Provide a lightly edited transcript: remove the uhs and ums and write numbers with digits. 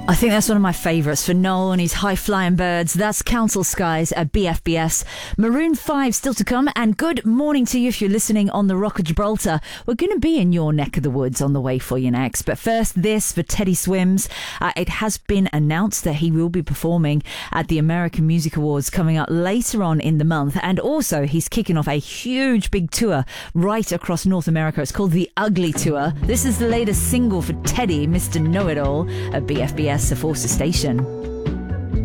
I think that's one of my favourites for Noel and his high-flying birds. That's Council Skies at BFBS. Maroon 5 still to come, and good morning to you if you're listening on the Rock of Gibraltar. We're going to be in your neck of the woods on the way for you next. But first, this for Teddy Swims. It has been announced that he will be performing at the American Music Awards coming up later on in the month. And also, he's kicking off a huge big tour right across North America. It's called the Ugly Tour. This is the latest single for Teddy, Mr. Know-It-All, at BFBS, the Forster Station.